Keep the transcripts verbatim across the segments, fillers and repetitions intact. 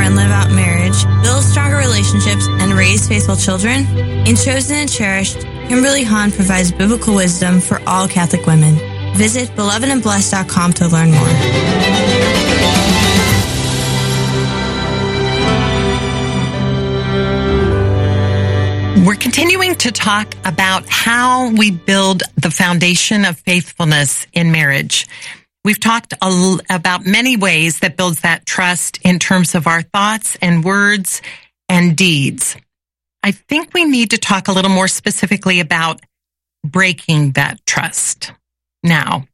and live out marriage, build stronger relationships, and raise faithful children? In Chosen and Cherished, Kimberly Hahn provides biblical wisdom for all Catholic women. Visit beloved and blessed dot com to learn more. We're continuing to talk about how we build the foundation of faithfulness in marriage. We've talked a l- about many ways that builds that trust in terms of our thoughts and words and deeds. I think we need to talk a little more specifically about breaking that trust. Now,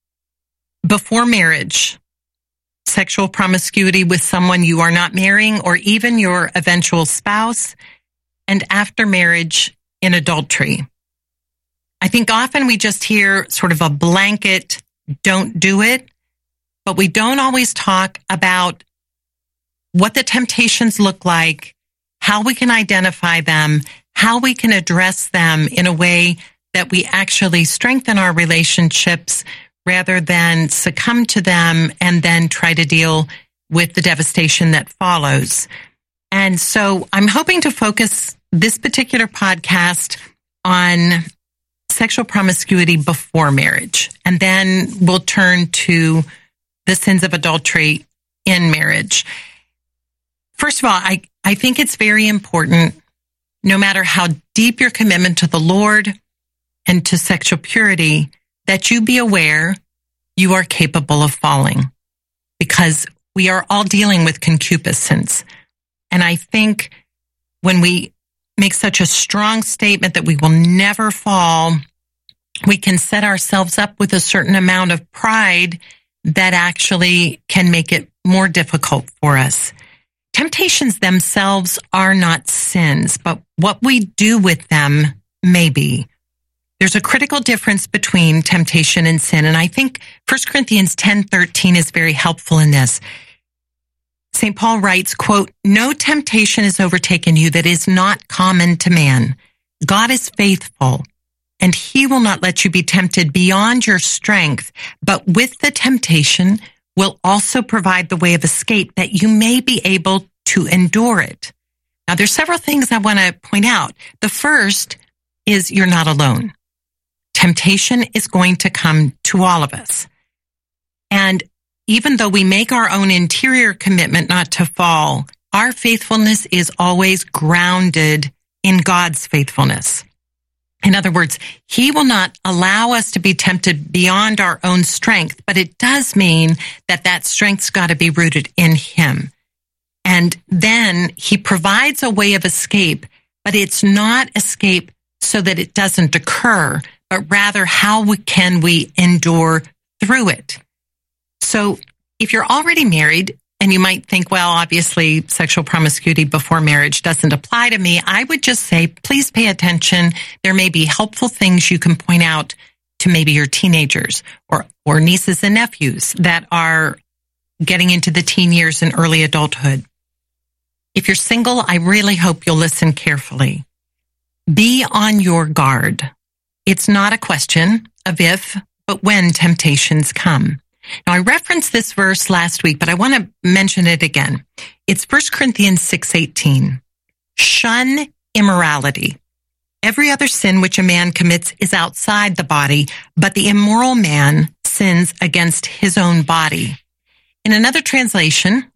before marriage, sexual promiscuity with someone you are not marrying or even your eventual spouse, and after marriage in adultery. I think often we just hear sort of a blanket, don't do it, but we don't always talk about what the temptations look like, how we can identify them, how we can address them in a way that we actually strengthen our relationships rather than succumb to them and then try to deal with the devastation that follows. And so I'm hoping to focus this particular podcast on sexual promiscuity before marriage. And then we'll turn to the sins of adultery in marriage. First of all, I, I think it's very important, no matter how deep your commitment to the Lord and to sexual purity, that you be aware you are capable of falling, because we are all dealing with concupiscence. And I think when we make such a strong statement that we will never fall, we can set ourselves up with a certain amount of pride that actually can make it more difficult for us. Temptations themselves are not sins, but what we do with them may be. There's a critical difference between temptation and sin, and I think First Corinthians ten thirteen is very helpful in this. Saint Paul writes, quote, "No temptation has overtaken you that is not common to man. God is faithful, and he will not let you be tempted beyond your strength, but with the temptation will also provide the way of escape that you may be able to endure it." Now, there's several things I want to point out. The first is you're not alone. Temptation is going to come to all of us. And even though we make our own interior commitment not to fall, our faithfulness is always grounded in God's faithfulness. In other words, he will not allow us to be tempted beyond our own strength, but it does mean that that strength's got to be rooted in him. And then he provides a way of escape, but it's not escape so that it doesn't occur, but rather how we, can we endure through it. So if you're already married, and you might think, well, obviously sexual promiscuity before marriage doesn't apply to me, I would just say, please pay attention. There may be helpful things you can point out to maybe your teenagers or, or nieces and nephews that are getting into the teen years and early adulthood. If you're single, I really hope you'll listen carefully. Be on your guard. It's not a question of if, but when temptations come. Now, I referenced this verse last week, but I want to mention it again. It's First Corinthians six eighteen. Shun immorality. Every other sin which a man commits is outside the body, but the immoral man sins against his own body. In another translation,